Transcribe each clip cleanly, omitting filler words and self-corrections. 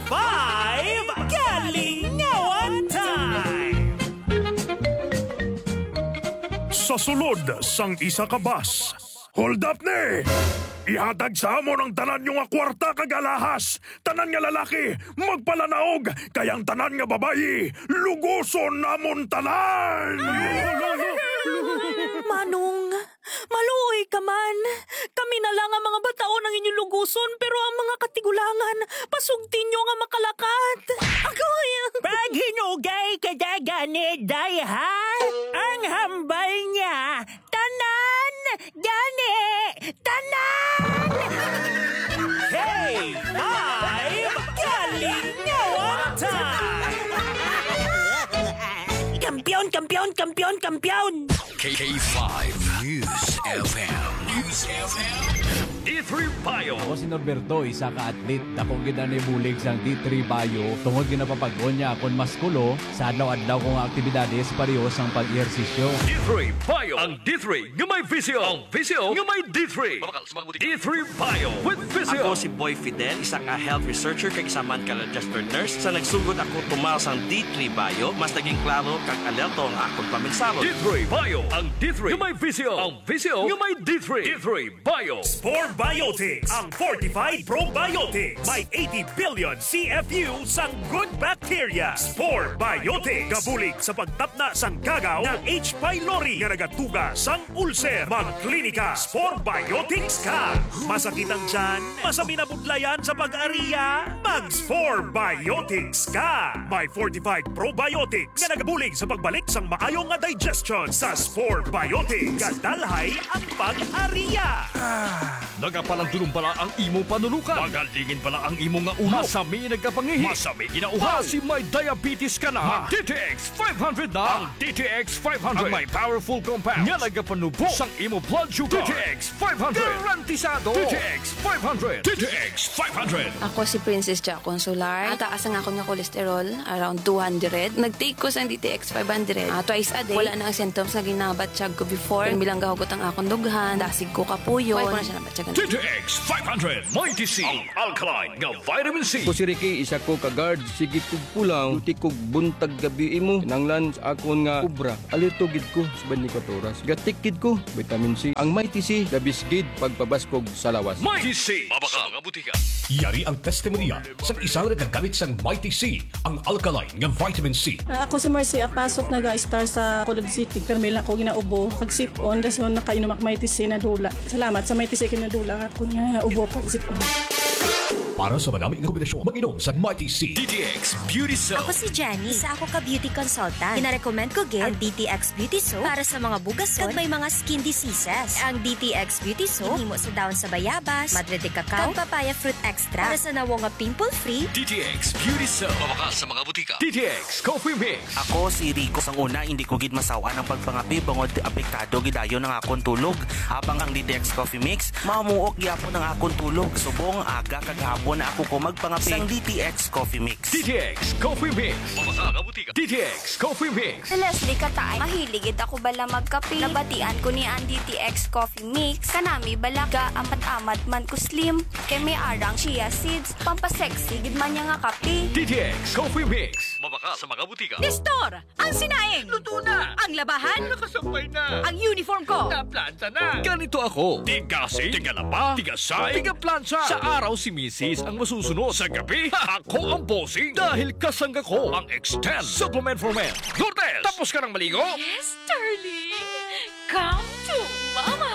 K5 Kalingawan Time! Sa sulod sang isa ka bus. Hold up ni! Ihatag sa amo ng tanan yung kwarta kag alahas. Tanan nga lalaki, magpalanaog. Kayang tanan nga babayi, lugoson namon tanan! Manong, maluoy ka man. Kami na lang ang mga bataon ang inyong luguson, pero ang mga katigulangan, pasugtin nyo nga makalakat. Agoy! Pag hinugay kadagani, day ha? Ang hambal niya, tanan! Gani! Tanan! K5 Kalingawan Time! Kampiyon, kampiyon, kampiyon, kampiyon! K5 News FM. News FM. D3 Bio. Ako si Norberto, isa ka atlet. Dakong gina ni bulig sang D3 Bio. Tungod ginapapag-on niya akong maskulo sa adlaw-adlaw kong aktibidades pareho sang pag-ehersisyo. D3 Bio. Ang D3 nga may visyo. Ang visyo nga may D3. D3 Bio with visyo. Ako si Boy Fidel, isa ka health researcher kag isa man ka registered nurse. Sa nagsugod ako tumal sang D3 Bio, mas naging klaro kag alerto ang akong paminsaro. D3 Bio. Ang D3 nga may visyo. Ang visyo nga may D3. D3 Bio. Spore Biotics, ang Fortified Probiotics. May 80 billion CFU sang good bacteria. Spore Biotics. Gabulig sa pagtapna sang kagaw ng H. pylori nga nagatuga sang ulcer. Magklinika, Spore Biotics ka. Masakit ang tiyan, masami na budlayan sa pag-ariya. Mag-Spore Biotics ka. May Fortified Probiotics nga nagabulig sa pagbalik sang maayong nga digestion sa Spore Biotics. Kadalhay ang pag-ariya. Nagapalang pala ang imong panulukan. Magalingin pala ang imong nga ulo. Masami nagkapangihi. Masami ginauhaw. Kasi may diabetes ka na. DTX 500 na. Ang DTX 500. Ang may powerful compounds. Nga nagapanubo sang imo blood sugar. DTX 500. Garantisado. DTX 500. DTX 500. Ako si Princess Jack Consular. Ataas ang ako nga kolesterol, around 200. Nag-take ko sa DTX 500. Twice a day. Wala na ang symptoms na ginabatsyag ko before. Nang bilang gahugot ang akong dughan. Dasig ko kapuyo. Wala ko na siya nabatyagan. DTX 500. Mighty C. Ang alkaline nga vitamin C. Ko si Ricky, isa ko ka-guard. Sige kog pulang, luti kog buntag gabi imo. Nanglan sa akon nga ubra. Alito gid ko sa 24 oras. Gatik gid ko, vitamin C. Ang Mighty C, labis gid pagpabaskog sa lawas. Mighty C. Mabaka mga butika. Yari ang testimonya sa isang nagagamit sang Mighty C, ang alkaline nga vitamin C. Ako si Marcy Apasok, nag-star sa Colod City. Pero may lang ako ginaubo. Pag-sip-on, das mo nakainom ak Mighty C na dula. Salamat sa Mighty C kinadula. Ako nga ubo pag-sip-on. Para sa maraming kombinasyon, mag-inom sa Mighty C. DTX Beauty Soap. Ako si Jenny, isa ako ka beauty consultant. Kinarecommend ko gid ang DTX Beauty Soap para sa mga bugason kag may mga skin diseases. Ang DTX Beauty Soap himo sa dahon sa bayabas, madre de cacao, kag papaya fruit extra para sa nawo nga pimple-free. DTX Beauty Soap. Mabaka sa mga butika. DTX Coffee Mix. Ako si Rico. Sang una, hindi ko gid masawa ng pagpangapi bangod apektado gidayon ng akong tulog. Habang ang DTX Coffee Mix, mamuok gyapon ang akong tulog. Subong aga kag hapon na ako ko magpangapi sang DTX Coffee Mix. DTX Coffee Mix. Mabaka butika. DTX Coffee Mix. Leslie Katay, mahilig ako bala magkape. Nabatian ko ni ang DTX Coffee Mix. Kanami bala ga amat-amat man ko slim. Kay may arang chia seeds. Pampasexy gid man niya nga kape. DTX Coffee Mix. Mabaka sa mga butika. Nestor, ang sinaing! Luto na! Ang labahan! Nakasampay na! Ang uniform ko! Naplanta na! Ganito ako. Tigasi, tigalaba, tigasay, tigaplansya. Sa araw si Mrs. ang masusunod. Sa gabi, ako ang bossing. Dahil kasangga ko ang Extend Supplement for Men. Lourdes, tapos ka ng maligo? Yes, darling! Come to Mama!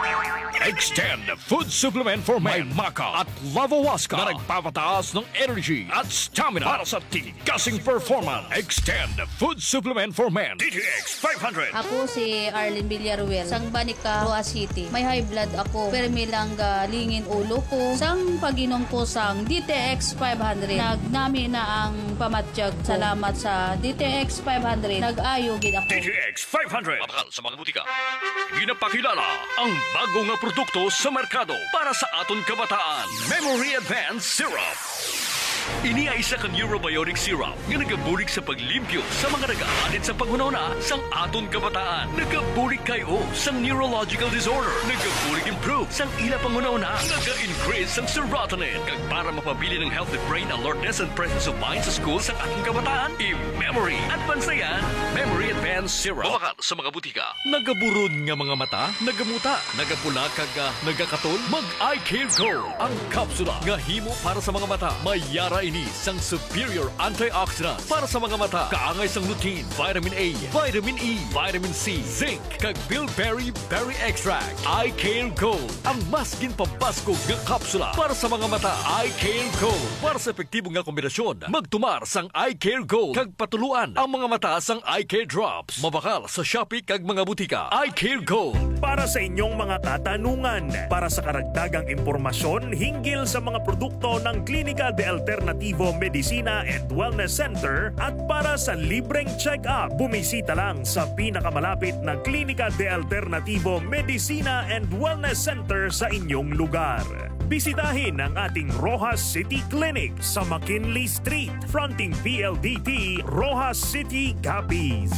Extend Food Supplement for Men. May Maca at Lavawaska na nagpapataas ng energy at stamina para sa tigasing performance. Extend Food Supplement for Men. DTX 500. Ako si Arlene Villaruel, sang Banica, Roa City. May high blood ako, pero may lang lingin ulo ko. Sang paginom ko sang DTX 500. Nagnami na ang pamatsyag. Salamat sa DTX 500. Nag-ayo gid ako. DTX 500. Mabakal sa mga butika. Ginapakilala ang bago nga produkto sa merkado para sa aton kabataan. Memory Advanced Syrup. Ini ay isa ka Neurobiotic Syrup nga nagabulig sa paglimpyo sa mga nag-aalit sa panghunahuna sang aton kabataan. Nagabulig kayo sang neurological disorder. Nagabulig improve sang ila panghunahuna. Naga-increase sang serotonin. Kag para mapabili ng healthy brain alertness and presence of mind sa school sang ating kabataan, i-Memory Advance na yan. Memory Advance Syrup. Mabakal sa mga butika. Nagaburon nga mga mata, nagamuta, nagapula kag nagakatol, mag-eye care Gold. Ang kapsula nga himo para sa mga mata. Mayara ini sang superior antioxidants para sa mga mata. Kaangay sang lutein, vitamin A, vitamin E, vitamin C, zinc, kag bilberry berry extract. Eye Care Gold, ang mas ginpabaskog nga kapsula para sa mga mata. Eye Care Gold, para sa epektibo nga kombinasyon. Magtumar sang Eye Care Gold kag patuluan ang mga mata sang Eye Care Drops. Mabakal sa Shopee kag mga butika. Eye Care Gold. Para sa inyong mga katanungan, para sa karagdagang impormasyon hinggil sa mga produkto ng Clínica de Alternativo Medicina and Wellness Center at para sa libreng check-up, bumisita lang sa pinakamalapit na Clínica de Alternativo Medicina and Wellness Center sa inyong lugar. Bisitahin ang ating Rojas City Clinic sa McKinley Street, fronting PLDT, Rojas City, Capiz.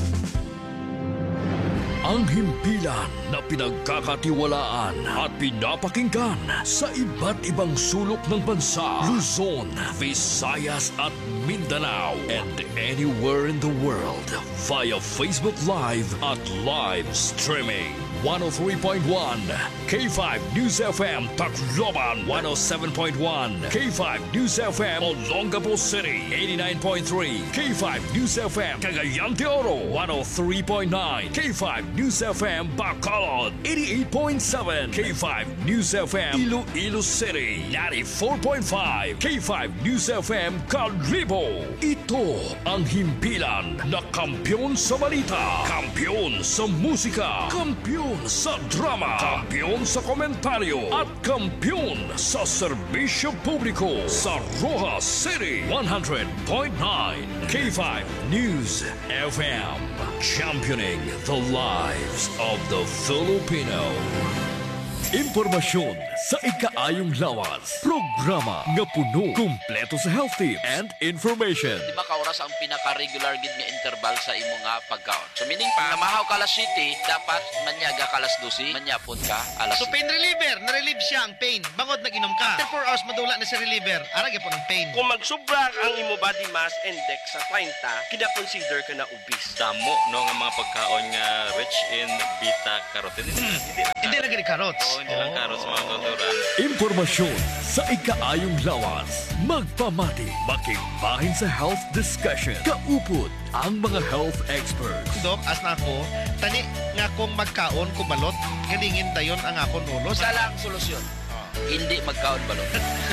Ang himpilan na pinagkakatiwalaan at pinapakinggan sa iba't ibang sulok ng bansa, Luzon, Visayas at Mindanao, and anywhere in the world via Facebook Live at live streaming. 103.1 K5 News FM Tacloban, 107.1 K5 News FM Olongapo City, 89.3 K5 News FM Cagayan de Oro, 103.9 K5 News FM Bacolod, 88.7 K5 News FM Iloilo City, 94.5 K5 News FM Calibo. Ito ang himpilan na kampiyon sa balita, kampiyon sa musika, kampiyon sa drama, kampiyon sa komentaryo at kampiyon sa serbisyo publiko sa Rojas City. 100.9 K5 News FM, championing the lives of the Filipino. Impormasyon sa ikaayong lawas. Programa nga puno, kumpleto sa health tips and information. Di ba ka oras ang pinaka-regular gid nga interval sa imo nga pagkaon? So meaning pa, namahaw ka alas 7, dapat manyaga ka alas 12, manyapon ka alas 7. So pain reliever, na-relieve siya ang pain. Bangod nag-inom ka. After 4 hours madula na si reliever, arag po ng pain. Kung magsubra ang imo body mass index sa 30, kina-consider ka na obese. Damo no nga mga pagkaon nga rich in beta-carotene. Hindi na gani carrots. Hindi lang carrots mga kulturan. Impormasyon sa ikaayong lawas. Magpamati, makigbahin sa health discussion. Kaupod ang mga health experts. Dok, as na ako, tani nga kong magkaon ko balot, galingin dayon ang akong ulo. Sa lang solusyon. Hindi magkaon balot.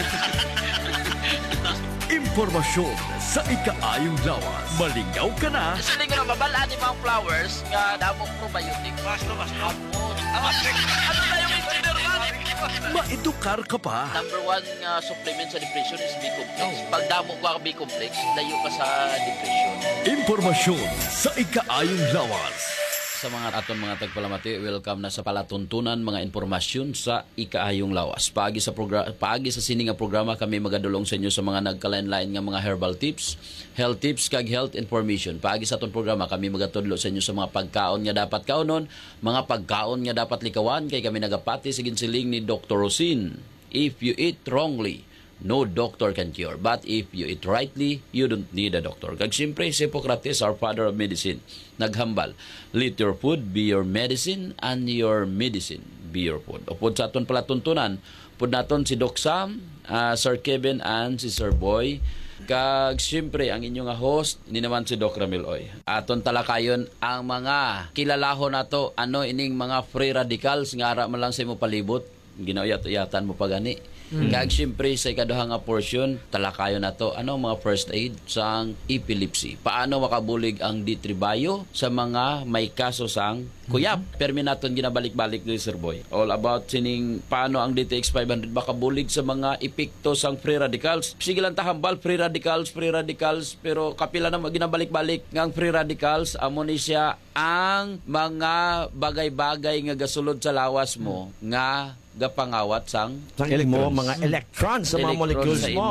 Impormasyon sa ikaayong lawas. Malingaw ka na. Kasi hindi ko na mabalaan yung mga flowers nga damok probiotic. Basta. Ano na yung engineer man? Maedukar ka pa. Number 1 supplement sa depression is B-complex. Pag damo ko ang B-complex, layo ka sa depression. Impormasyon sa ikaayong lawas. Sa mga aton mga tagpalamati, welcome na sa palatuntunan mga impormasyon sa ikaayong lawas. Paagi sa sini nga programa kami magadulong sa inyo sa mga nagkalain-lain nga mga herbal tips, health tips kag health information. Paagi sa aton programa kami magatudlo sa inyo sa mga pagkaon nga dapat kaonon, mga pagkaon nga dapat likawan kay kami nagapati sa ginsiling ni Dr. Rosin. If you eat wrongly, no doctor can cure. But if you eat rightly, you don't need a doctor. Kag siyempre, si Hippocrates, our father of medicine, naghambal, let your food be your medicine and your medicine be your food. Upod sa aton palatuntunan, pud naton si Doc Sam, Sir Kevin, and si Sir Boy. Kag siyempre, ang inyong host, ni naman si Doc Ramil Oy. Aton talakayon ang mga kilalahon nato, ano ining mga free radicals, nga ara man lang sa imo palibot, ginauyat-uyatan mo pa gani. Kag siyempre sa ikaduhang nga portion, talakayon na to, ano mga first aid sa epilepsy. Paano makabulig ang D3 sa mga may kaso sang kuyap. Permi naton ginabalik-balik ni Sir Boy. All about sining paano ang DTX 500 makabulig sa mga epekto sang free radicals. Sige lang tahambal, free radicals, pero kapila na ginabalik-balik ngang free radicals, amo ni siya ang mga bagay-bagay nga gasulod sa lawas mo nga gapangawat sang mo mga electrons sa mga molecules mo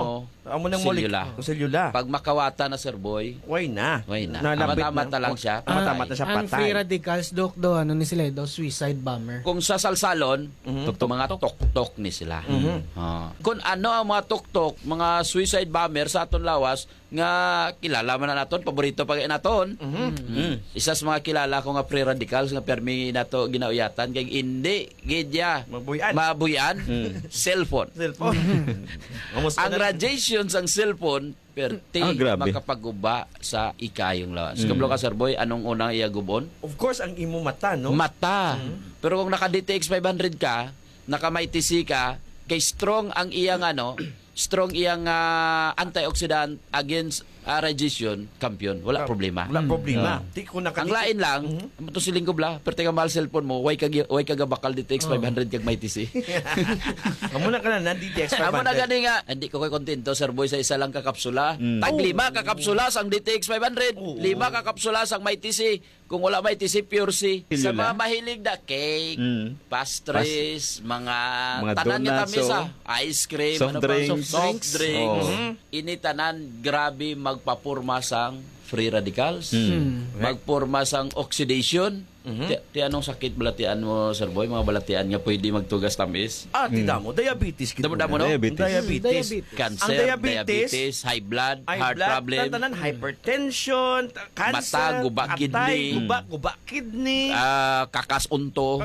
Amo nang selula. Pag makawata na, Sir Boy, why na? Mata lang siya. Mata siya patay. Ang free radicals, Dok, ano ni sila, suicide bomber. Kung sa salsalon, mga tok-tok ni sila. Kung ano ang mga tok-tok, mga suicide bomber sa aton lawas, nga kilala man na naton, paborito pa naton. Isa sa mga kilala ko nga free radicals nga permi nato ginauyatan kay hindi gidya mabuyan cellphone. Ang radiation sang cellphone perti makapaguba sa ikayong lawas. Kablo ka, Sir Boy, anong unang iagubon? Of course, ang imo mata, no? Mata. Pero kung naka-DTX 500 ka, naka-MyTC ka, kay strong ang iyang strong iyang antioxidant against radiation, kampiyon. Wala problema. Wala problema. Ang lain lang, ito siling ko bla, pero teka mahal cellphone mo, way kagabakal DTX 500 kag MyTC. Amo na ka na DTX 500. Amo na gani nga, hindi ko kontento, Sir Boy, sa isa lang kakapsula. Tag 5 kakapsula sang DTX 500, 5 kakapsula sang MyTC. Kung wala MyTC, Pure C. Sa mga mahilig na cake, pastries, mga tanan nga tamisa, ice cream, soft drinks. Ini tanan, grabe magpapurma sang free radicals, magpurma sang oxidation. Ti anong sakit balatian mo, Sir Boy? Mga balatian nga pwede magtugas tamis? Tida mo, diabetes. Damo no? Diabetes. Cancer, diabetes, high blood, heart problem. Tanan, hypertension, cancer, mata, guba, kidney. Guba, kidney. Kakas-unto.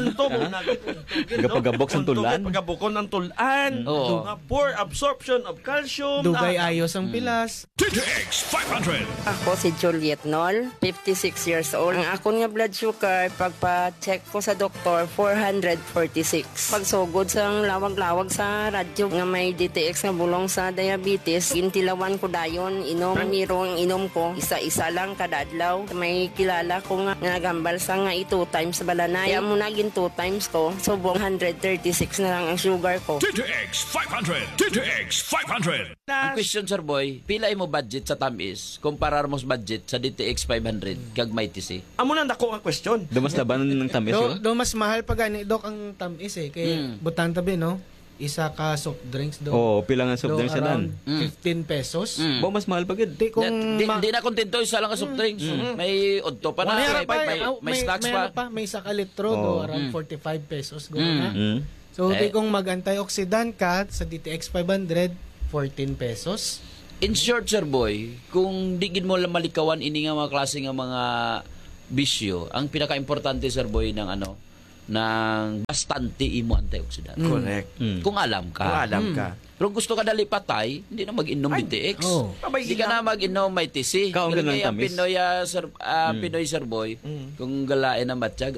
Gapagabok ng tulan. Gapagabokon ng tulan. Poor absorption of calcium. Dugay ayos ang pilas. DTX 500. Ako si Juliet Nol, 56 years old. Ang akon nga blood sugar, pagpa-check ko sa doktor, 446. Pagsugod sa lawag-lawag sa radyo nga may DTX nga bulong sa diabetes, gintilawan ko dayon, miro ang inom ko, isa-isa lang kada adlaw. May kilala ko nga nagambal sa nga 2 times balanay. Kaya muna 2 times ko, subong 136 na lang ang sugar ko. DTX 500. DTX 500. Ang question, Sir Boy, pila mo budget sa tamis kumparar mo sa budget sa DTX 500 kag MyTC? Amo nang dako ang question. Mas labanan ng tamis, do mas mahal pa gani, Dok, ang tamis kay butang tabi, no? Isa ka soft drinks do. Pila nga soft drinks dan. 15 pesos. Mas mahal pa gid. Di na kontento isa lang ka soft drinks. May odto pa na, may snacks pa. May isa ka litro do, around 45 pesos go na. So di kung mag-antioxidant ka sa DTX 500, 14 pesos. In short, Sir Boy, kung digid mo lang malikawan ini nga mga klase nga mga bisyo, ang pinaka-importante, Sir Boy, ng bastante imo antioxidant. Correct. Kung alam ka. Pero gusto ka dali patay, hindi na mag-inom DTX. Hindi ka na mag-inom MyTC. Kaya Pinoy, Sir Boy, kung galain na matiyag,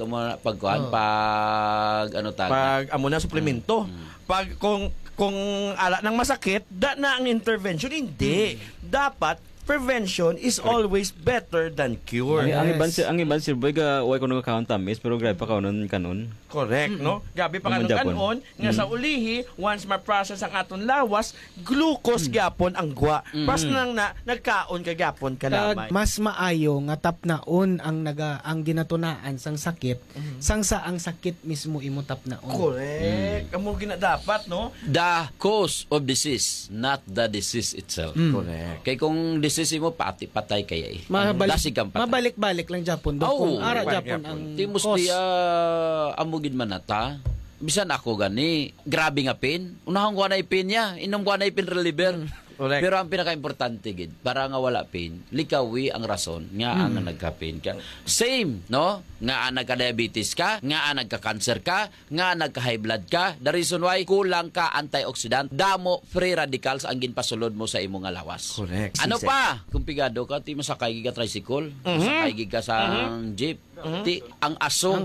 pag amo na suplemento. Pag kung ala nang masakit, na ang intervention. Hindi. Dapat prevention is always better than cure. Ang iban Sir Boy ga way kuno ka tamis pero grabe pa kanon. Correct, no? Gabi pa kanon nga sa ulihi once ma-process ang aton lawas, glucose gyapon ang gwa. Pas nang nagkaon ka gyapon kalamay. Mas maayo nga tapnaon ang ginatunaan sang sakit sang sa ang sakit mismo imo tapnaon. Correct. Amo dapat, no? The cause of disease, not the disease itself. Correct. Kay kung disease mo patay kaya mabalik-balik lang Japon do kung ara Japon ang timos dia amugid manata bisan ako gani grabe nga pain unahon ko na ipin niya inom ko na ipin reliever. Pero ang pinaka-importante gid para nga wala pain likawi ang rason nga ang nagka-pain ka same no nga nagka-diabetes ka nga nagka-cancer ka nga nagka-high blood ka the reason why kulang ka antioxidant damo free radicals ang ginpasulod mo sa imong lawas. Correct. Ano pa kung pigado ka ti masakay ka tricycle masakay ka sa jeep ti ang aso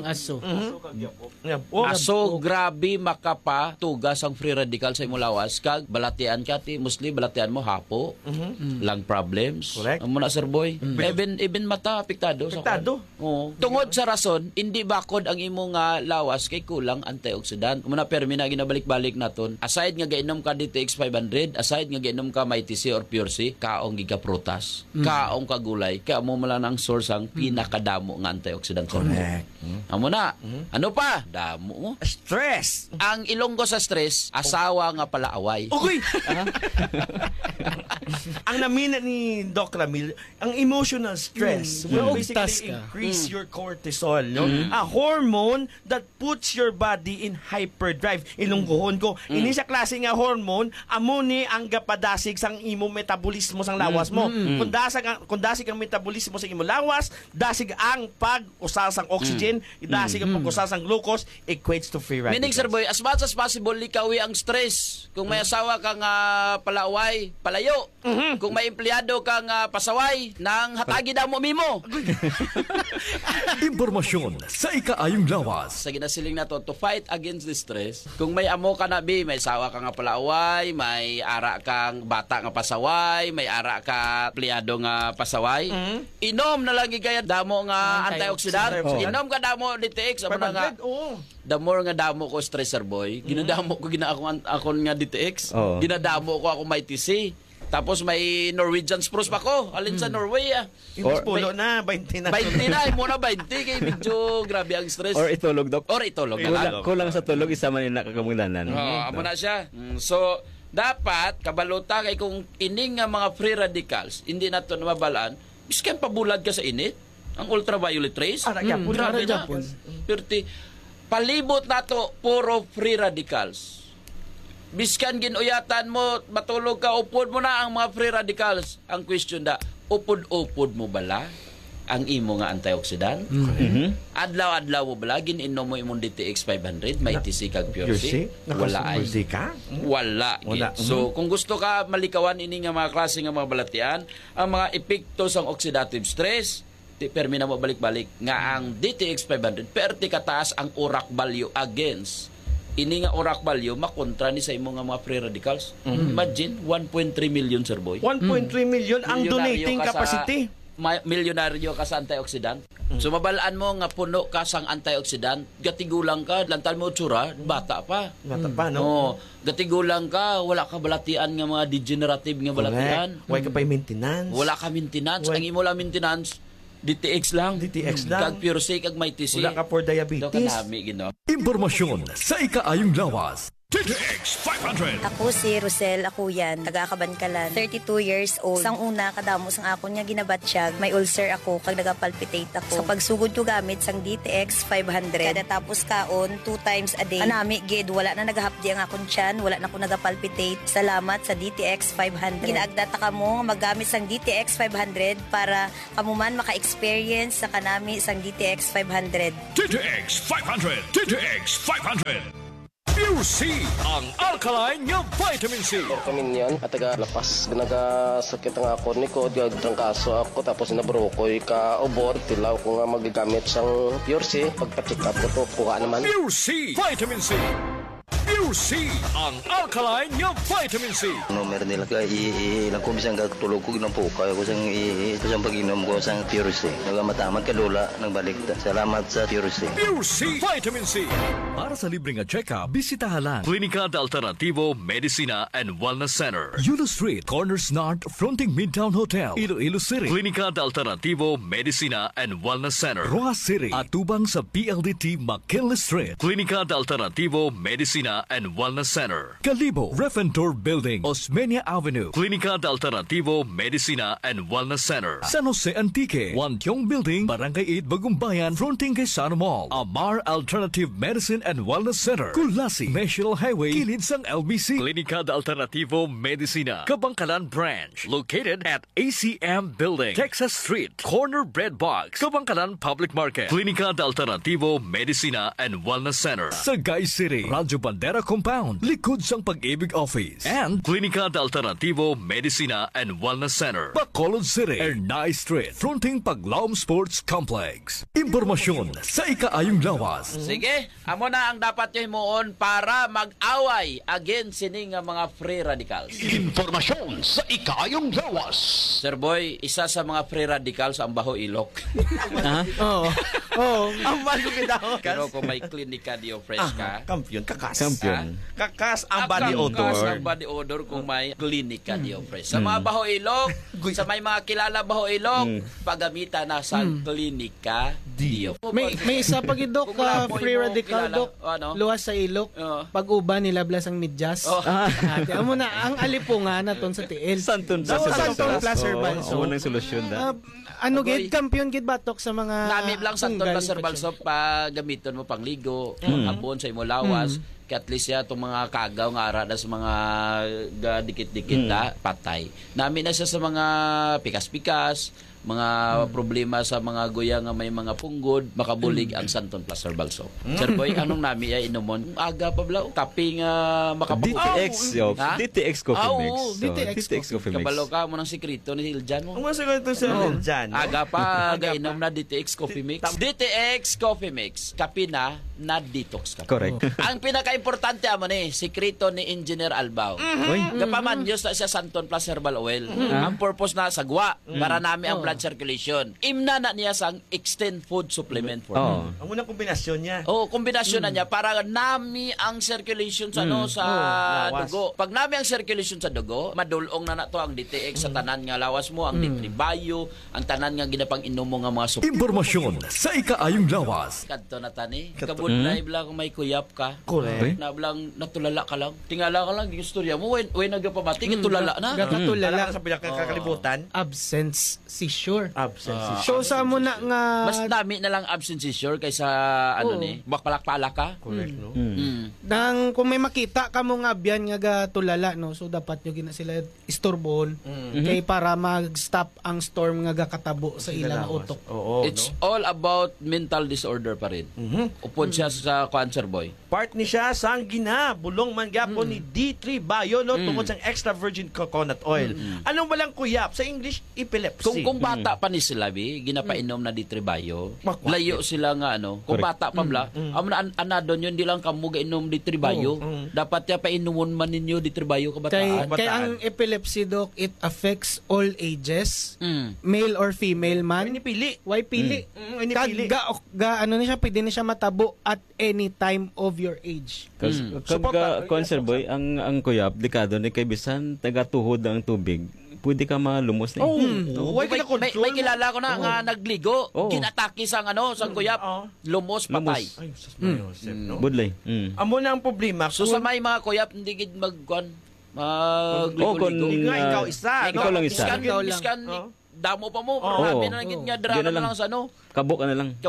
grabe makapa tugas ang free radicals sa imong lawas kag balatian ka ti mostly balatian mo hapo lang problems amo na, Sir Boy. Even mata apektado. Tungod sa rason hindi bakod ang imong lawas kay kulang antioxidant amo na permi na ginabalik-balik naton aside nga gainom ka DTX 500 aside nga gainom ka MyTC or Pure C kaong giga prutas kaong kagulay kay amo man ang source ang pinakadamo nga antioxidant antioxidant. Correct. Amo na. Ano pa? Damo mo. Stress. Ang Ilonggo sa stress, asawa nga pala away. Okay. Ang namina ni Doc Ramil, ang emotional stress will basically increase your cortisol, no? A hormone that puts your body in hyperdrive. Ilunggohon ko. Ini sa klase nga hormone, amo ni ang gapadasig sang imo metabolismo sang lawas mo. Kung dasig ang metabolismo sang imo lawas, dasig ang pag-usal sang oxygen, dasig ang pag-usal sang glucose, equates to free radicals. Meaning, Sir Boy, as much as possible, likawi ang stress. Kung may asawa kang palaway, palayo. Kung may empleyado kang pasaway, nang hatagi daw mo mimo. Impormasyon sa ikaayong lawas. Sa ginasiling na to fight against the stress, kung may amo ka na, may asawa ka nga palaway, may ara kang bata nga pasaway, may ara ka empleyado nga pasaway, inom na lang gigaya damo nga antioxidant. Inom ka damo DTX. Amo na nga. The more nga damo ko stress, Sir Boy, ginadamo ko akon nga DTX, ginadamo ko ako may TC. Tapos may Norwegian spruce pa ko. Alin sa Norway Pulo na, 20 na. 20 na, muna 20. Kaya medyo grabe ang stress. Or itulog, Dok. Or itulog. Kulang sa tulog, isa man yung nakakamudanan. Amo na siya. So, dapat, kabaluta kay kung ining nga mga free radicals, hindi na ito mabalaan, iskan pabulad ka sa init. Ang ultraviolet rays. Grabe na. Palibot na to, puro free radicals. Biskan ginuyatan mo, matulog ka, upod mo na ang mga free radicals. Ang question da, upod-upod mo bala ang imo nga antioxidant? Adlaw-adlaw mo bala, gininom mo imong DTX 500, may TC kag Pure C? Wala ay. Wala. So, kung gusto ka malikawan ini nga mga klase nga mga balatian, ang mga epekto sang oxidative stress, permi na mo balik-balik, nga ang DTX 500, perti kataas ang URAC value against ini nga URAC value makontra ni sa imo nga mga free radicals. Imagine 1.3 million, Sir Boy. 1.3 million ang donating capacity. Milyonaryo ka sa antioxidant. So mabalaan mo nga puno ka sang antioxidant, gatigulang ka, lantal mo tsura, bata pa. Bata pa, no? Gatigulang ka, wala ka balatian nga mga degenerative nga balatian. Wala ka pa maintenance. Wala ka maintenance. Ang imo lang maintenance, DTX lang. Kag Pure C, kag may TC. Wala ka for diabetes. Impormasyon sa ikaayong lawas. DTX 500. Ako si Rosel Akuyan, taga-Kabankalan, 32 years old. Sang una, kadamos ang akon nga ginabatsyag, may ulcer ako, kag nagapalpitate ako. Sa pagsugod ko gamit sang DTX 500, kada tapos kaon, 2 times a day. Anami, gid, wala na nagahapdi ang akon tiyan, wala na ko nagapalpitate. Salamat sa DTX 500. Ginaagdata ka mo magamit sang DTX 500 para kamuman maka-experience sa kanami sang DTX 500. DTX 500. DTX 500. Pure C, ang alkaline nga vitamin C. Kami niyan, at lapas, nagasakit ang ako ni ko, trangkaso ako, tapos nabrokoy ka ubor, tilaw ko nga magagamit sang Pure C, pagpa-check up ko to, kuha naman. Pure C, vitamin C. Pure C, ang alkaline nga vitamin C. Numero nila ka, ilang ko bisang tulog ko, ginampo kayo ko sang pag-inom ko sang Pure C. Nagamatamad ka lula, nagbalik ta. Salamat sa Pure C. Pure C, vitamin C. Para sa libreng check-up, bisitahan lang Clínica de Alternativo Medicina and Wellness Center. Yulo Street, Corners North, fronting Midtown Hotel, Iloilo City. Clínica de Alternativo Medicina and Wellness Center. Rojas City, atubang sa PLDT McKinley Street. Clínica de Alternativo Medicina and Wellness Center. Calibo, Refentor Building, Osmeña Avenue. Clínica de Alternativo Medicina and Wellness Center. San Jose Antique, Wantiong Building, Barangay 8, Bagumbayan, fronting kay Sano Mall. Amar Alternative Medicine and Wellness Center. Kulasi, National Highway, kilid sang LBC. Clínica de Alternativo Medicina, Kabangkalan Branch, located at ACM Building, Texas Street, Corner Bread Box, Kabangkalan Public Market. Clínica de Alternativo Medicina and Wellness Center. Sagay City, Radyo Bandera Compound, likod sang Pag-ibig Office. And Clínica de Alternativo Medicina and Wellness Center. Bacolod City, Ernay Street, fronting Paglaom Sports Complex. Impormasyon sa ikaayong lawas. Sige, amo na ang dapat nyo himuon para mag-away against sining mga free radicals. Impormasyon sa ikaayong lawas. Sir Boy, isa sa mga free radicals ang baho ilok. Oo. Oh, Ang bago kita. Pero kung may Clinica Dio Fresh ka, Kampiyon, kakas. Kampiyon. Kakas ang body odor. Kakas ang body odor kung may Clinica Dio Fresh. Sa mga baho ilog, sa may mga kilala baho ilog, pagamitan na sa Clinica Dio. may isa pa gid Dok, Kung wala mo free yung radical kilala, Dok. ano? Luwas sa ilok. Pag-uban nilablas ang medyas. Ate, amo na ang alipungan naton sa tiil. Santon Plus herbal soap. Unang solusyon na. Ano gid kampiyon gid batok sa mga Nami lang Santon tunggal Plus Herbal infection. Soap pa gamiton mo pangligo, hapon sa imo lawas. Kaya at least ya itong mga kagaw nga ara na sa mga dikit-dikit na patay. Nami na siya sa mga pikas-pikas, mga problema sa mga goya nga may mga punggod, makabulig ang Santon Plus Herbal Soap. Sir Boy, anong nami ay inumon? Aga pa bla, kaping makabulig. DTX Coffee Mix. DTX Coffee Mix. Kabalo ka mo ng sikreto ni Hiljan mo. Ang mga sigurito sa dyan. Aga pa, gainom na DTX Coffee Mix. DTX Coffee Mix, kape na detox ka. Correct. Ang pinaka-importante amo ni, sikreto ni Engineer Albao. Gapaman Diyos na siya Santon Plus Herbal Oil. Ang purpose na sagwa, para nami ang blood circulation. Imna na niya sang extend food supplement for me. Ang unang kombinasyon niya. Kombinasyon na niya para nami ang circulation sa sa dugo. Pag nami ang circulation sa dugo, madulong na nato ang DTX sa tanan nga lawas mo, ang D3 ang tanan nga ginapang inom mo nga mga supplement. Impormasyon sa ikaayong lawas. Kadto na tani. Kabudlay bla kung may kuyap ka. Correct. Na blang natulala ka lang. Tingala ka lang di istorya mo when nagapamati tulala na. Gatulala Sa pinakakalibutan. Absence seizure. Absence. So sa mo na nga Mas dami na lang absence seizure kaysa ni bakpalak-palak ka. Correct, no? nang kung may makita ka mo nga biyan nga gatulala no, so dapat nyo gina sila istorbon kay para mag-stop ang storm nga gakatabo sa ilang utok. It's all about mental disorder pa rin. Upod siya sa Cancer Boy. Part ni siya sang bulong man gyapon ni D3 Bio no tungod sa extra virgin coconut oil. Anong walang kuyap sa English epilepsy. Kung bata pa ni sila ginapainom na D3 Bio. Layo sila nga kung bata pa bla, anadon yun di lang kamo gainom D3 Bio. Dapat ya painomon man ninyo D3 Bio kabataan. Kay ang epilepsy Doc, it affects all ages. Male or female man. Why pili? Ano na siya, pwede na siya matabo at any time of your age. Kapag Cancer Boy, ang kuyap, dekado ni kay bisan taga-tuhod ang tubig. Pwede ka malumos na. May kilala ko na nga nagligo. Ginatake sang sang kuyap. Lumos patay. Budlay. Amo na ang problema. So sa may mga kuyap hindi gid magligo-ligo. Ikaw isa. Ikaw lang isa. Miskan damo pa mo. Marami na gid nga drama na lang sa Kabo ka na lang.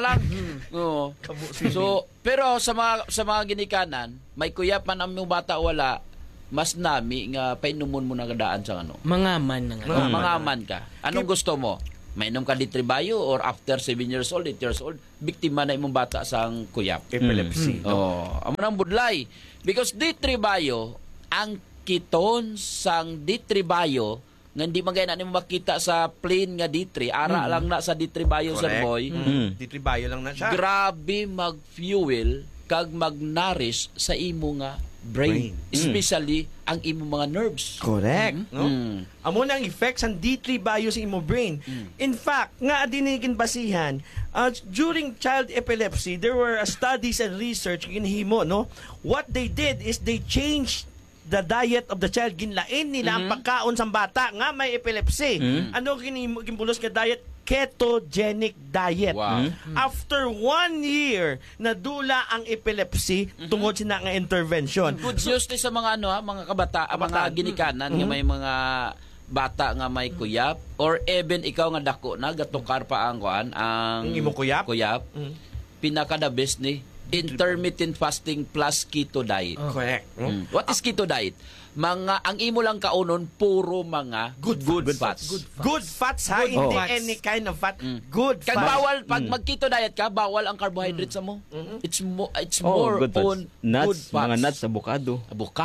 So pero sa mga ginikanan, may kuyap man ang bata wala. Mas nami nga painumon mo na kadaan sa Mangaman na nga. Mangaman ka. Anong gusto mo? Mainom ka D3 Bio or after 7 years old, 8 years old, biktima na imong bata sang kuyap. Epilepsy. Amo nang budlay. Because D3 Bio, ang kiton sang D3 Bio, nga hindi man na nimo makita sa plain nga D3, ara lang na sa D3 Bio, Sir Boy. D3 Bio lang na siya. Grabe mag-fuel kag mag-nourish sa imo nga brain. Especially ang imo mga nerves. Correct. No? Amo na ang effects ang D3 Bio sa imo brain. In fact, nga dinigin basihan, during child epilepsy, there were studies and research ginhimo, no? What they did is they changed the diet of the child. Ginlain nila ang pagkaon sa bata nga may epilepsy. Ano ginbulos nga diet? Ketogenic diet. After 1 year, nadula ang epilepsy tungod sa nga intervention. Good news sa mga mga kabata, mga ginikanan nga may mga bata nga may kuyap or even ikaw nga dako na gatukar pa ang imo kuyap. Pinaka the best ni intermittent fasting plus keto diet. Correct. What is keto diet? Ang imo lang kaunon puro mga good fats. Good fats ha, hindi any kind of fat. Good fats. Kag bawal pag mag-keto diet ka, bawal ang carbohydrates mo. It's more good on nuts, good fats. mga nuts, avocado,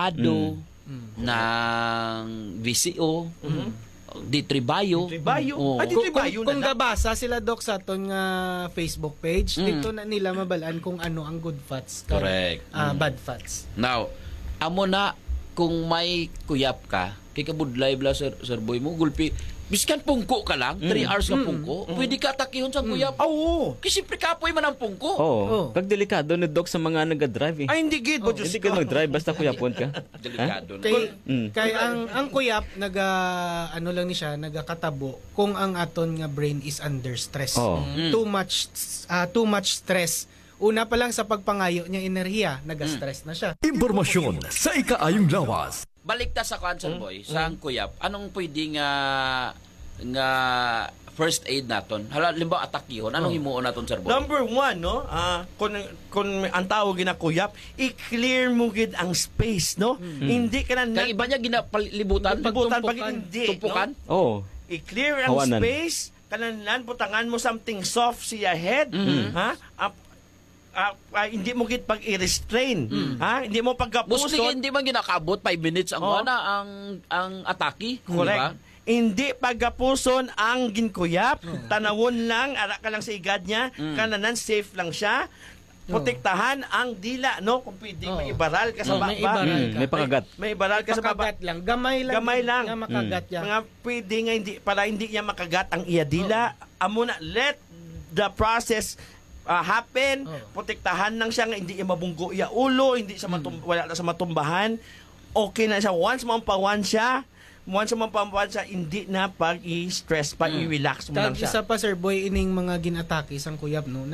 ng VCO. D3 Bio. Kung gabasa sila Doc sa aton nga Facebook page, dito na nila mabalaan kung ano ang good fats. Correct. Bad fats. Now, amo na kung may kuyap ka, kay kabudlay bla Sir Boy mo, gulpi Biskan pungko ka lang, 3 hours ka pungko, pwede ka atakihon sa kuyap. Oo. Kasi siyempre kapoy man ang pungko. Oo. Kag delikado ni Doc sa mga nag-drive eh. Ay, hindi gid. Hindi ka mag-drive basta kuyapon ka. Delikado na. Kay ang kuyap ano lang ni siya nagakatabo kung ang aton nga brain is under stress. Too much stress. Una pa lang sa pagpangayo niya enerhiya, naga-stress na siya. Impormasyon sa ikaayong lawas. Balik ta sa cancer boy, sa kuyap. Anong pwede nga first aid naton? Halimbawa atakihon, anong himuon naton sir boy? Number 1, no? Kung ang tawag na kuyap, i-clear mo gid ang space, no? Hindi ka na Kaya iba niya ginapalibutan, pag hindi, tumpukan. no? I-clear ang space, kananan putangan mo something soft siya head, ha? Hindi mo gid pag i-restrain, ha? Hindi mo pagkapuson. Mostly hindi man ginakabot 5 minutes ang ang atake, correct. Diba? Hindi pagkapuson ang ginkuyap, tanawon lang, ara ka lang sa igad niya, kananan safe lang siya. Protektahan ang dila, no? Kung pwede may ibaral ka sa baba. May pakagat. May ibaral ka sa baba. Lang. Gamay lang. Nga makagat yan. Mga pwede nga para hindi niya makagat ang iya dila. Amo na, let the process happen, protektahan lang siya nga hindi niya mabunggo iya ulo, hindi siya wala na sa matumbahan. Okay na siya once mampawan siya, hindi na pag-i-stress pa, i-relax mo lang siya. Isa pa sir boy ining mga ginatake sang kuyap no,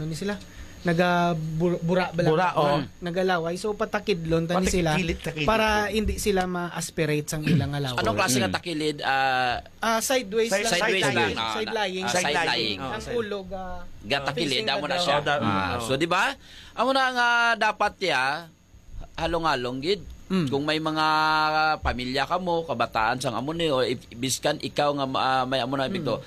nagalaway so patakidlon tani sila para hindi sila ma-aspirate sang ilang alaway. Anong klase nga takilid? Sideways lang. Side lying. Ang ulo takilid mo na siya. So di ba? Amo na nga dapat ya halong-halong gid. Kung may mga pamilya ka mo, kabataan sang amo ni o biskan ikaw nga may amo na bigto,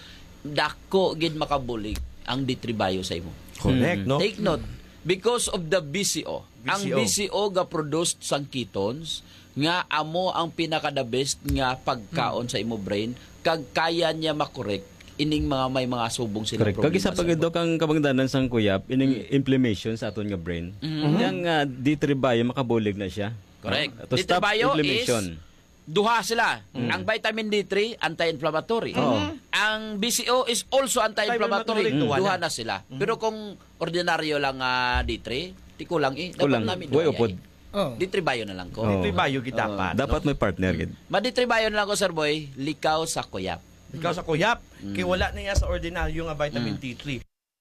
dako gid makabulig ang ditribayo sa imo. Correct, no? Take note. Because of the BCO. Ang BCO ga produced sang ketones nga amo ang pinaka-the best nga pagkaon sa imo brain kag kaya niya makorek ining may mga subong sila problema. Kag isa pagidok ang kabangdanan sang kuyap ining inflammation sa aton nga brain. Yang ditribayo makabulig na siya. Correct. Ditribayo is duha sila. Ang vitamin D3 anti-inflammatory. Ang BCO is also anti-inflammatory. Duha na sila. Pero kung ordinaryo lang D3, di kulang dapat namin duha. Ditribayo na lang ko. Ditribayo kita dapat. Dapat may partner gid. Maditribayo na lang ko sir boy, likaw sa kuyap. Likaw sa kuyap. Kay wala na iya sa ordinaryo nga vitamin D3.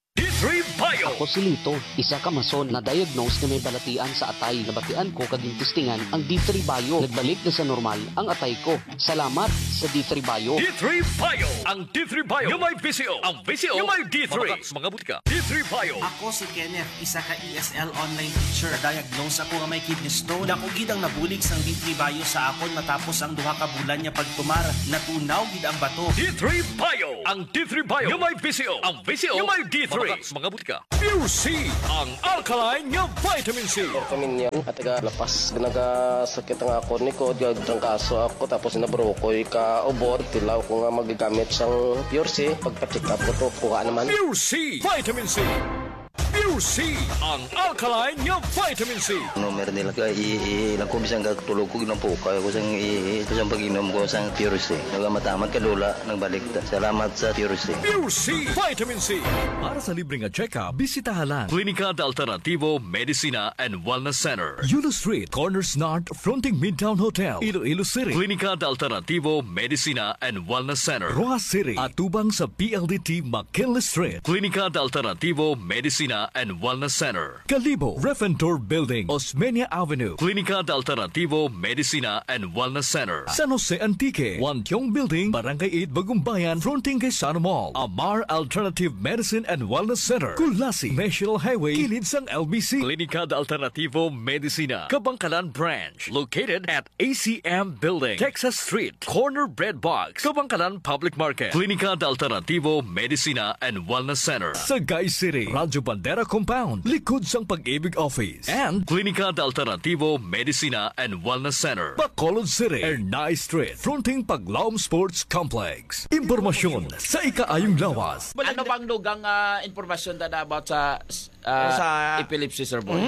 D3 Bio. Ako si Lito, isa ka mason na diagnose na may balatian sa atay. Nabatian ko kaging testingan ang D3 Bio. Nagbalik na sa normal ang atay ko. Salamat sa D3 Bio. D3 Bio. Ang D3 Bio yung may VCO. Ang VCO yung may D3. Mga butika. D3 Bio. Ako si Kenneth, isa ka ESL online teacher. Diagnose ako nga may kidney stone. Dako gid ang nabulig sang D3 Bio sa akon matapos ang 2 ka bulan niya pagtumar. Natunaw gid ang bato. D3 Bio. Ang D3 Bio yung may VCO. Ang VCO yung may D3. Mga butika. Pure C. Ang alkaline nga vitamin C. Vitamin yan. At lapas. Nagasakit ang ako ni ko. Trangkaso ako. Tapos nabrokoy ka ubor. Tilaw ko nga magagamit sang Pure C. Pagpa-check up ko to. Kuha naman. Pure C. Vitamin C. Pure C. Ang alkaline nga vitamin C. Numero nila ka ilang ko bisang tulog ko ginang po kaya ko sang isang pag-inom ko sang Pure C. Nagamatamat ka lula nagbalik ta. Salamat sa Pure C. Pure C. Vitamin C. Para sa libreng check-up, bisitahan lang Klinika de Alternativo Medicina and Wellness Center. Yulo Street, Corners North, fronting Midtown Hotel, Iloilo City. Klinika de Alternativo Medicina and Wellness Center. Rojas City, atubang sa PLDT McKinley Street. Klinika de Alternativo Medicina and Wellness Center. Kalibo, Refentor Building, Osmeña Avenue. Klinika de Alternativo Medicina and Wellness Center. San Jose Antique, Wantiong Building, Barangay 8, Bagumbayan, fronting kay Sana Mall. Amar Alternative Medicine and Wellness Center. Kulasi, National Highway, kilid sang LBC. Klinika de Alternativo Medicina, Kabangkalan Branch. Located at ACM Building, Texas Street, Corner Bread Box, Kabangkalan Public Market. Klinika de Alternativo Medicina and Wellness Center. Sagay City, Radyo Bandera Compound, likod sang Pag-ibig Office. And Klinika de Alternativo Medicina and Wellness Center. Bacolod City, Ernay Street, fronting Paglaom Sports Complex. Impormasyon sa ikaayong lawas. Ano bang lugang impormasyon about sa epilepsy, sir boy?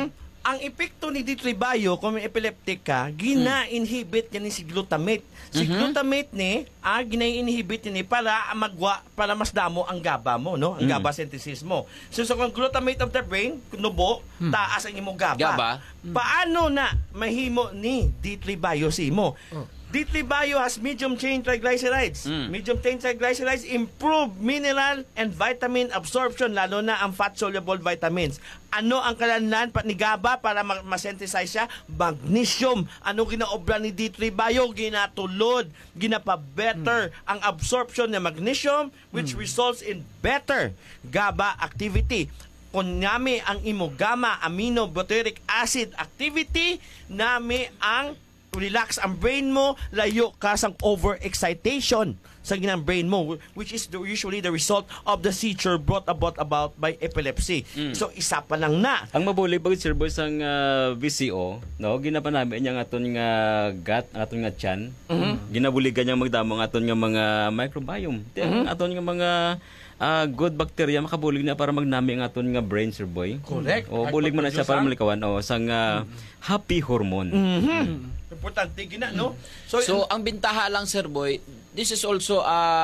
ang epekto ni D3 Bio kung may epileptic ka, gina-inhibit niya ni si glutamate. Si glutamate ni, gina-inhibit niya ni para mas damo ang GABA mo, no? Ang GABA synthesis mo. So kung glutamate of the brain, nubo, taas ang imong GABA. Paano na mahimo ni D3 Bio si mo? D3 Bio has medium chain triglycerides. Medium chain triglycerides improve mineral and vitamin absorption, lalo na ang fat-soluble vitamins. Ano ang kalanlan ni GABA para ma-synthesize siya? Magnesium. Ano ginaobra ni D3 Bio? Ginatulod, ginapa-better ang absorption ng magnesium, which results in better GABA activity. Kung nami ang imo gamma aminobutyric acid activity, nami ang relax ang brain mo, layo ka sang overexcitation sa ginang brain mo, which is usually the result of the seizure brought about by epilepsy. So isa pa lang na. Ang mabulig pag sir boy sang VCO, no, ginapanami niya nga aton nga gut, aton nga tiyan. Ginabuligan niya magdamo nga aton nga mga microbiome. Aton nga mga good bacteria makabulig na para magnami ang aton nga brain, sir boy. Correct. O bulig mo na siya para malikawan sang happy hormone. Importante gina, no? So ang bintaha lang, sir boy, this is also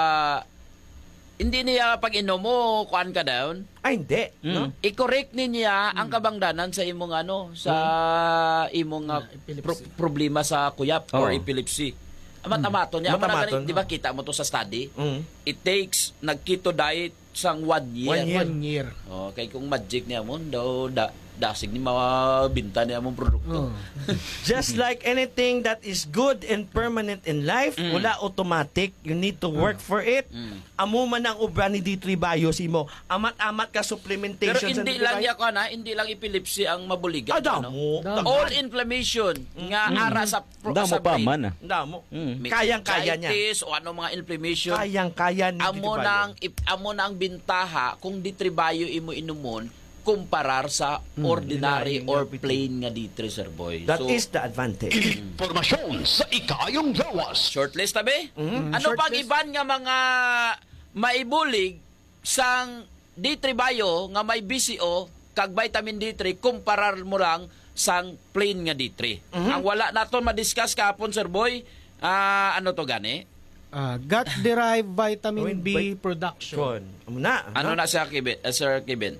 hindi niya pag inom mo kuan ka down. Ay hindi, no? I-correct niya ang kabangdanan sa imong sa imong problema sa kuyap or epilepsy. Amat-amato niya. Di ba kita mo to sa study? It takes nag-keto diet sang 1 year. 1 year. Kay kung magic niya mo daw dasig ni mabinta niya mong produkto. Just like anything that is good and permanent in life, wala automatic. You need to work for it. Amo man ang obra ni D3 Bio si mo. Amat-amat ka supplementation. Pero hindi lang niya hindi lang epilepsy ang mabuligan. All inflammation nga ara sa brain. Damo. Kayang-kaya niya. O ano mga inflammation. Kayang-kaya ni D3 Bio. Amo na ang bintaha kung D3 Bio imo inumon kumparar sa ordinary or plain nga D3, sir boy. That is the advantage. Informasyon sa ikayong lawas. Shortlist tabi? Ano pang iban nga mga maibulig sang D3 Bio nga may BCO kag vitamin D3 kumparar mo lang sang plain nga D3. Ang wala naton ma-discuss kahapon, sir boy, ano to gani? Gut-derived vitamin B production. Ano na siya, Sir Kevin?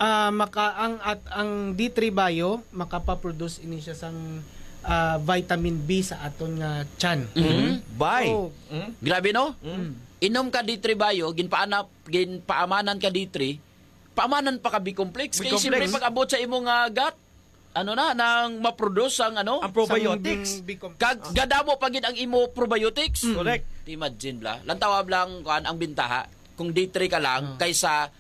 Ang D3 Bio makapaproduce ini siya sang vitamin B sa aton nga tiyan. Grabe no? Inom ka D3 Bio, ginpaamanan ka D3, paamanan pa ka B-complex. Kaya siyempre pag-abot sa imong gut, nang ma-produce ang probiotics. Kag gadamo pagid ang imo probiotics. Correct. Imagine lang lang ang bintaha kung D3 ka lang kaysa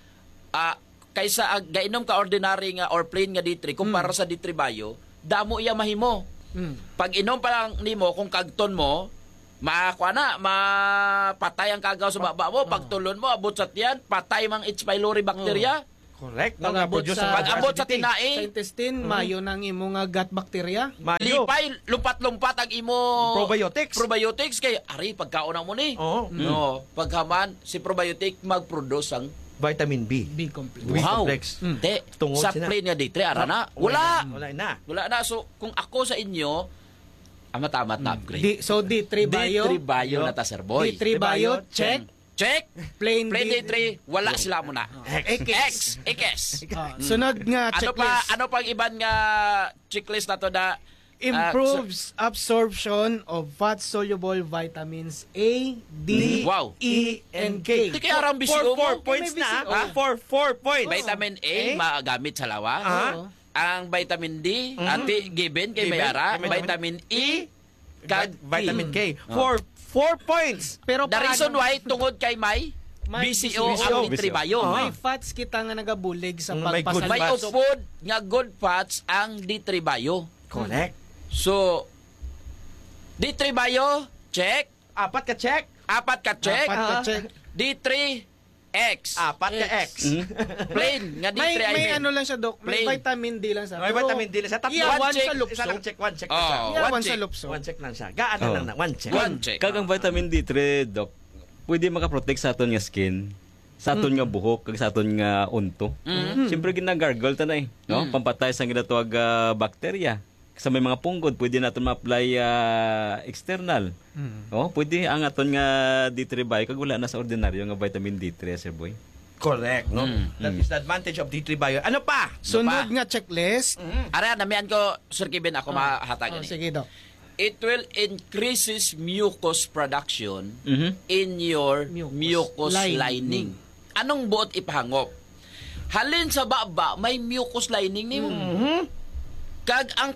gainom ka ordinary nga or plain nga D3 kumpara sa D3 Bio, damo iya mahimo. Pag inom pa lang nimo kung kagton mo, mapatay ang kagaw sa baba mo, pagtulon mo abot sa tiyan, patay mang H. pylori bacteria. Correct. Pag-abot sa tinai, sa intestine, mayo ng imong gut bacteria. Lipay, lumpat-lumpat ang imo probiotics kay ari pagkaon mo ni. No, paghaman si probiotic mag-produce ang vitamin B. B-complex. Wow. Sa plain nga D3 ara na. Wala na. So kung ako sa inyo, amat-amat na upgrade. So D3 Bio. D3 Bio na ta, sir boy. D3 Bio, check. Plain D3, wala sila mo na. X. Sunod nga checklist. Ano pang iban nga checklist na to na improves absorption of fat-soluble vitamins A, D, E, and K. Hindi kaya arang BCO mo. 4 points na. 4 points. Vitamin A, magamit sa lawas. Ang vitamin D, given kay Mayara. Vitamin E, kag vitamin K. 4 points. Pero the reason why, tungod kay may BCO ang D3 Bio. May fats kita nga nagabulig sa pagpasalba. May food nga good fats ang D3 Bio. Correct. So, D3 Bio, check. 4 ka check. 4 ka check. D3 X. 4 ka X. Plain nga D3 may ano lang siya, Doc. May vitamin D lang sa. May vitamin D lang sa. Iyawan sa lupso. One check. Iyawan sa lupso. One check lang siya. Gaano lang na. One check. Kagang vitamin D3, Doc, pwede makaprotect sa aton nga skin. sa aton nga buhok kag sa aton nga unto. Siyempre ginagargle tanay, no? Pampatay sa ginatawag bakterya. Sa may mga punggod, pwede natin ma-apply external. Pwede ang aton nga D3 Bio kag wala na sa ordinaryo nga vitamin D3, Sir Boy. Correct, no? That is the advantage of D3 Bio. Ano pa? Sunod nga checklist. Ara, namian ko, Sir Kevin, ako mahatag. Sige, Doc. It will increases mucus production in your mucus lining. Anong buot ipahangop? Halin sa baba, may mucus lining nimo. Kag ang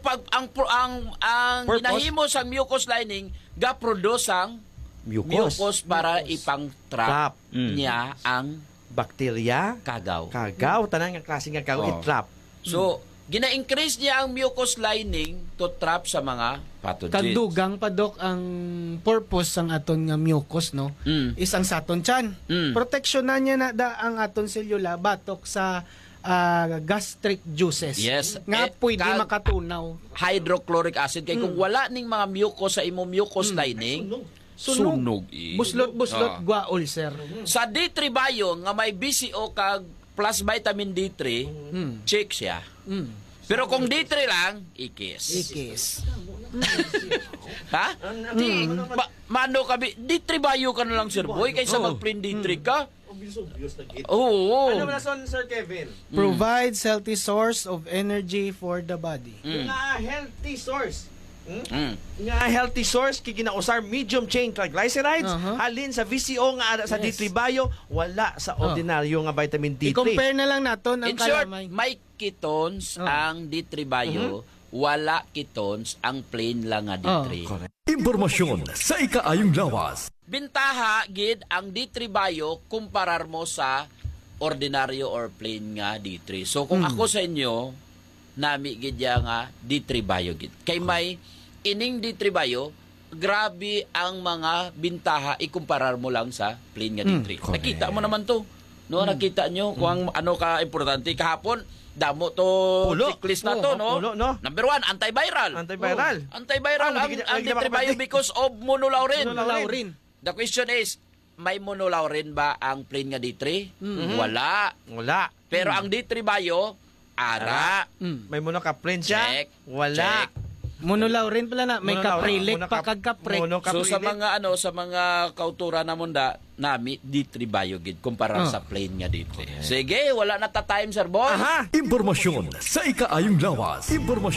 ginahimo sa mucus lining ga-produce ang mucus para ipang-trap niya ang bakterya, kagaw, tanan nga klase nga kagaw i-trap. So, gina-increase niya ang mucus lining to trap sa mga pathogens. Kagdugang pa, Dok, ang purpose ng aton nga mucus, no? Is ang saton tiyan. Protection na niya na ang aton selula batok sa gastric juices. Yes. Nga pwede makatunaw. Hydrochloric acid. Kaya kung wala ning mga mucus sa imong mucus lining, sunog. Buslot, gwa ulcer. Sa D3 Bio, nga may BCO kag plus vitamin D3, check siya. Pero kung D3 lang, ikis. Ha? Mano kami, D3 Bio ka na lang, Sir Boy, kaysa mag-plain D3 ka. Ano na son, Sir Kevin? Provides healthy source of energy for the body. Nga healthy source. Nga healthy source kikinausar medium chain triglycerides halin sa VCO nga sa D3 Bio wala sa ordinaryo nga vitamin D3. I-compare na lang naton ang in short, kalamay. may ketones ang D3 Bio, wala ketones ang plain lang nga D3. Impormasyon sa ikaayong lawas. Bintaha gid ang D3 Bio kumparar mo sa ordinaryo or plain nga D3. So kung ako sa inyo nami gid nga D3 Bio gid. Kay may ining D3 Bio, grabe ang mga bintaha ikumparar mo lang sa plain nga D3. Nakita mo naman to. No, nakita nyo kung ano ka importante kahapon. Damo to checklist na to, no? Number 1, antiviral. Antiviral ang D3 Bio because of monolaurin. The question is, may monolaurin ba ang plain nga D3? Wala. Pero ang D3 Bio, ara. May monocaprin siya? Check. Wala. Monolaurin pala na, may kaprilik pa kagkaprek. So sa mga kautura namon nami D3 Bio gid kumpara sa plain nga D3. Sige, wala na ta time, Sir Boy. Impormasyon sa ikaayong lawas.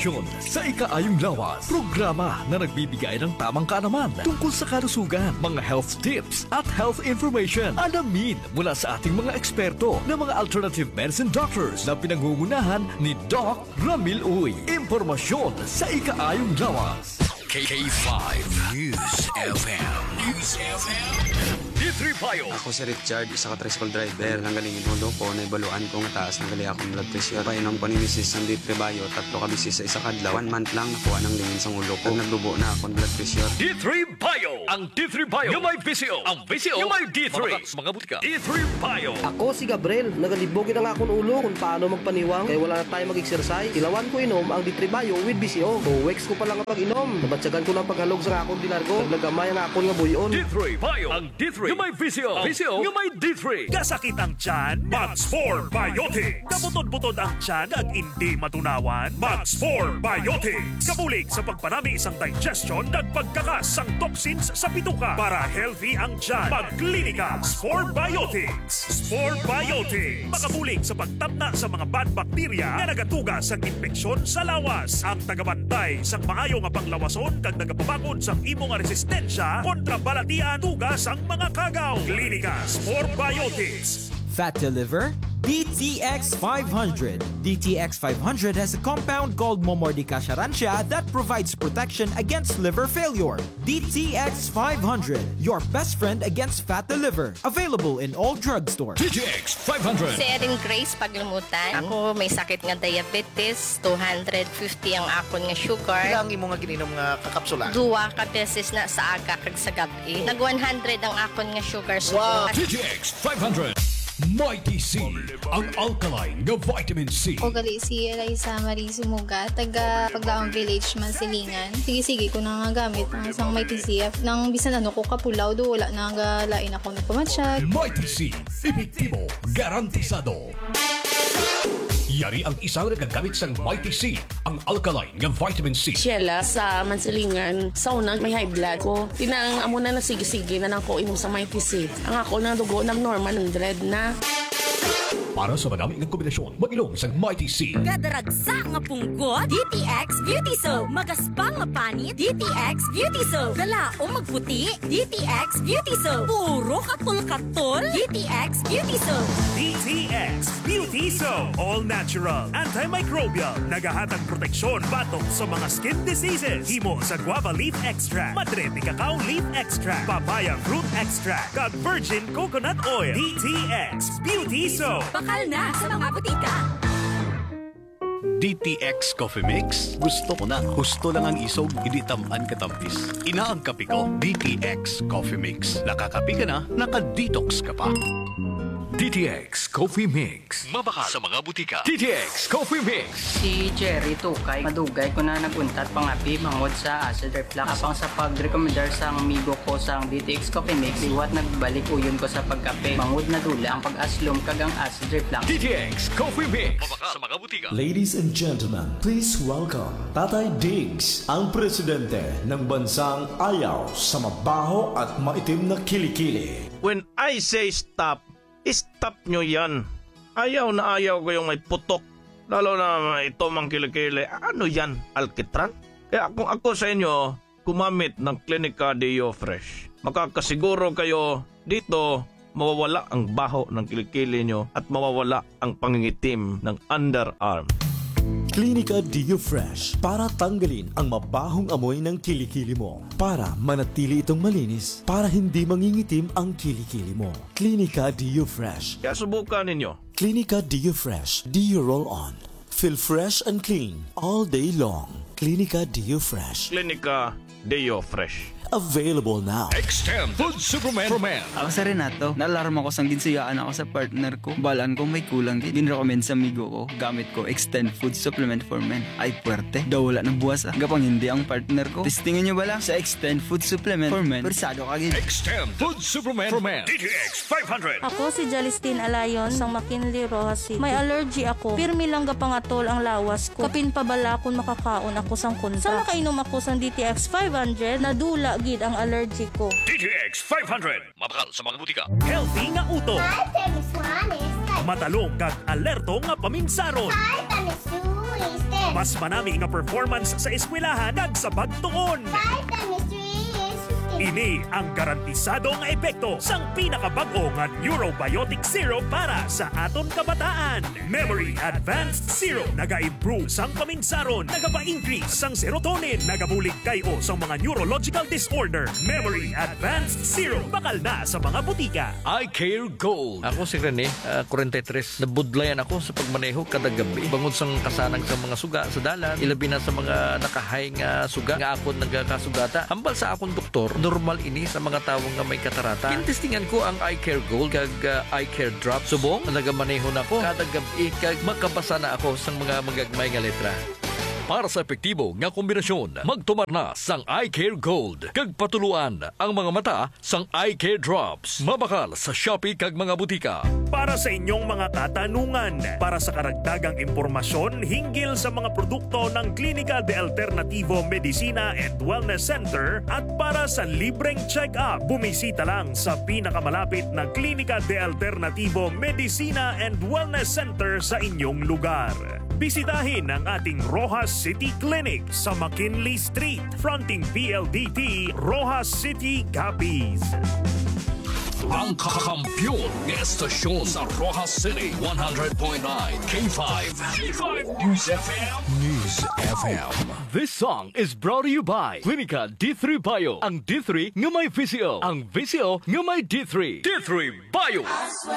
Programa na nagbibigay ng tamang kaalaman tungkol sa kalusugan, mga health tips at health information. Alamin mula sa ating mga eksperto na mga alternative medicine doctors na pinangungunahan ni Doc Ramil Uy. Impormasyon sa ikaayong lawas. K5 News FM. D3 Bio. Ako si Richard, isa ka tricycle driver. Nanggalingin ulo ko, naibaluan ko nga taas ng gali akong blood pressure. Painom ko ni Mrs. ng D3 Bio, 3 ka bisis sa isa kadlaw. 1 month lang nakuha ng lingin sa ulo ko. Nagdubo na akong blood pressure. D3 Bio. Ang D3 Bio yung may VCO. Ang VCO yung may D3. Mga butika. D3 Bio. Ako si Gabriel. Nagalibogin ang akong ulo kung paano magpaniwang. Kaya wala na tayo mag-exercise. Ilawan ko inom ang D3 Bio with VCO. 2 weeks ko pa lang pag-inom. Nabatsagan ko lang paghalog sa akong dinargo. Naglagamay ang akong nga buyon. D3 Bio. Ang D3 yung may VCO. VCO yung may D3. Kasakit ang tiyan, Max 4 Biotic. Kabutod-butod ang tiyan ag hindi matunawan, Max 4 Biotic. Kabulig sa pagpanami isang digestion at pagkakas ang toxins sa bituka para healthy ang tiyan. Magklinika, Spore Biotics. Spore Biotics. Makabulig sa pagtabna sa mga bad bacteria na nagatugas ang infeksyon sa lawas. Ang tagabantay sa maayo nga panglawason kag nagapabakod sa imong resistensya kontra balatian tugas ang mga kagaw. Klinika Spore Biotics. Fatty liver? DTX 500. DTX 500 has a compound called Momordica charantia that provides protection against liver failure. DTX 500, your best friend against fatty liver. Available in all drugstores. DTX 500. Si Erin Grace Paglumutan. Ako may sakit nga diabetes, 250 ang akon nga sugar. Ilang imo nga gininom nga kakapsula? 2 ka beses na sa aga kag sa gabi. Nag 100 ang akon nga sugar. Wow. DTX 500. Mighty C, ang alkaline nga vitamin C. O gali si Eliza Marie Sumuga, taga Pagdaang Village, Mansilingan. Sige ko na nga gamit ang isang Mighty C. Nang bisan ano ko kapulaw, do wala na nga lain ako nagpamatsyag. Mighty C, epektibo, garantisado. Yari ang isang nagagamit sa Mighty C, ang alkaline nga vitamin C. Sheila sa Mansilingan, sa unang may high blood ko. Tinang amo na sige-sige na nang ko inom sa Mighty C. Ang ako na dugo ng normal 100 na. Para sa madami ng kombinasyon, mag-inom sa Mighty C. Gadaragsa nga punggot, DTX Beauty Soap. Magaspang nga panit, DTX Beauty Soap. Gala o magputi, DTX Beauty Soap. Puro katol-katol, DTX Beauty Soap. DTX Beauty Soap. All natural, antimicrobial, nagahatag proteksyon batok sa mga skin diseases. Himo sa guava leaf extract, madre de cacao leaf extract, papaya fruit extract, kag virgin coconut oil. DTX Beauty Soap. Bakal na sa mga butika. DTX Coffee Mix. Gusto ko na. Gusto lang ang isog, hindi tamaan katampis. Inaang kape ko, DTX Coffee Mix. Nakakape ka na, naka-detox ka pa. DTX Coffee Mix. Mabakal sa mga butika. DTX Coffee Mix. Si Jerry Tukay, madugay ko na naguntat pangapi mangod sa acid reflux. Apang sa pag-recommendar sa amigo ko sa DTX Coffee Mix, liwat nagbalik uyon ko sa pagkape. Mangod na dula ang pag-aslom kagang acid reflux. DTX Coffee Mix. Mabakal sa mga butika. Ladies and gentlemen, please welcome Tatay Diggs, ang presidente ng bansang ayaw sa mabaho at maitim na kilikili. When I say stop, stop nyo yan. Ayaw na ayaw ko yung may putok. Lalo na ito mang kilikili. Ano yan? Alkitran? Kaya kung ako sa inyo, kumamit ng Clinica Deo Fresh. Makakasiguro kayo dito mawawala ang baho ng kilikili nyo at mawawala ang pangingitim ng underarm. Clinica Deo Fresh para tanggalin ang mabahong amoy ng kilikili mo. Para manatili itong malinis. Para hindi mangingitim ang kilikili mo. Clinica Deo Fresh. Kaya subukan ninyo. Clinica Deo Fresh. Deo Roll On. Feel fresh and clean all day long. Clinica Deo Fresh. Clinica Deo Fresh. Available now. Extend Food Supplement for Men. Ako sa Renato, naalarma ko sang ginsiyaan ako sa partner ko. Balaan ko may kulang din. Ginrecommend sa amigo ko. Gamit ko Extend Food Supplement for Men. Ay puwerte. Daw wala ng buwas ah. Gapang hindi ang partner ko. Testingin nyo ba lang sa Extend Food Supplement for Men? Persado kagin. Extend Food Supplement for Men. DTX 500. Ako si Jalistin Alayon sang McKinley Rojas. May allergy ako. Pirmi lang gapangatol ang lawas ko. Kapin pabala kung makakaon ako sang kunta. Sa makainom ako sang DTX 500, nadula gid ang allergy ko. DTX 500. Mabakal sa mga butika. Healthy nga uto. Matalong kag alerto nga paminsaron. Mas manami nga performance sa eskwelahan kag sa pagtuon. Ini ang garantisado nga epekto sang pinakabag-o nga Neurobiotic Syrup para sa aton kabataan. Memory Advanced Syrup naga-improve sang paminsaron, nagapa-increase sang serotonin, nagabulig kayo sa mga neurological disorder. Memory Advanced Syrup bakal na sa mga butika. I Care Gold. Ako si Rene, 43. Nabudlayan ako sa pagmaneho kada gabi. Bangod sang kasanang sa mga suga sa dalan, ilabi na sa mga nakahay nga suga nga akon nagakasugata. Hambal sa akong doktor, normal ini sa mga tawong nga may katarata. Kintestingan ko ang I Care Gold kag I Care Drop. Subong, nagamaneho na ko kada gabi kag makabasa na ako sang mga magagmay nga letra. Para sa epektibo nga kombinasyon, magtumar na sang I Care Gold. Kag patuluan ang mga mata sang I Care Drops. Mabakal sa Shopee kag mga butika. Para sa inyong mga katanungan, para sa karagdagang impormasyon hinggil sa mga produkto ng Clínica de Alternativo Medicina and Wellness Center at para sa libreng check-up, bumisita lang sa pinakamalapit na Clínica de Alternativo Medicina and Wellness Center sa inyong lugar. Bisitahin ang ating Rojas City Clinic sa McKinley Street, fronting PLDT, Rojas City, Capiz. Ang kakampiyon ng estasyon sa Rojas City, 100.9 K5. K5 News FM. News FM. This song is brought to you by Clinica D3 Bio. Ang D3 nga may VCO. Ang VCO nga may D3. D3 Bio.